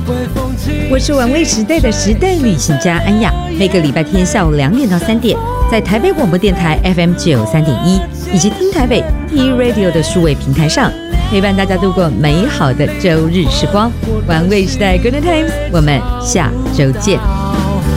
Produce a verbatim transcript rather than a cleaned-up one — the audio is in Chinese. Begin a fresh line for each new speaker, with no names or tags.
我是玩味时代的时代旅行家安雅，每个礼拜天下午两点到三点，在台北广播电台 F M 九三点一以及听台北 T Radio 的数位平台上，陪伴大家度过美好的周日时光。玩味时代 Good Times， 我们下周见。